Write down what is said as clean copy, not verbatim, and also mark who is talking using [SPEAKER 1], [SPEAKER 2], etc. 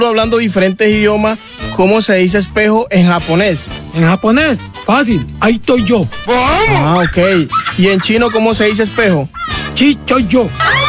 [SPEAKER 1] hablando diferentes idiomas, ¿cómo se dice espejo en japonés?
[SPEAKER 2] En japonés, fácil, ahí estoy yo.
[SPEAKER 1] Ah, ok. ¿Y en chino cómo se dice espejo?
[SPEAKER 2] Chicho yo.